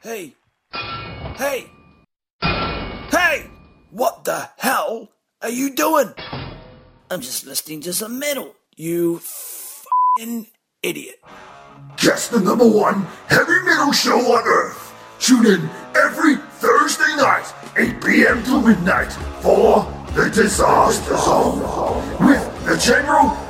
Hey! Hey! Hey! What the hell are you doing? I'm just listening to some metal, you f***ing idiot. Just the number one heavy metal show on Earth. Tune in every Thursday night, 8 p.m. to midnight, for The Disaster Zone with the General